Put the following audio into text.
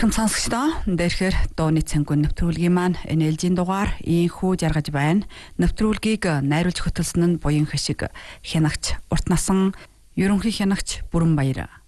Сайхан сонсогчдоо дээрхээр дууны цэнгүүн нэвтрүүлгийн маань энэ ээлжийн дугаар ийхүү жаргаж байна. Нэвтрүүлгийг найруулж хөтөлсөн нь буян хашиг хянагч урт насан ерөнхий хянагч Бүрэн Баяр.